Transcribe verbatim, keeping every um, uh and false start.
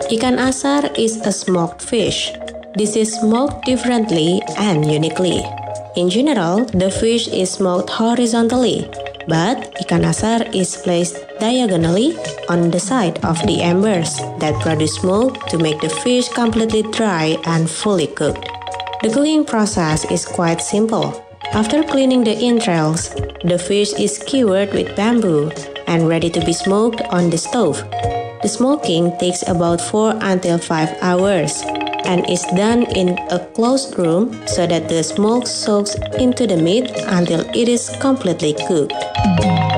Ikan asar is a smoked fish. This is smoked differently and uniquely. In general, the fish is smoked horizontally, but ikan asar is placed diagonally on the side of the embers that produce smoke to make the fish completely dry and fully cooked. The cooking process is quite simple. After cleaning the entrails, the fish is skewered with bamboo and ready to be smoked on the stove. The smoking takes about four until five hours and is done in a closed room so that the smoke soaks into the meat until it is completely cooked.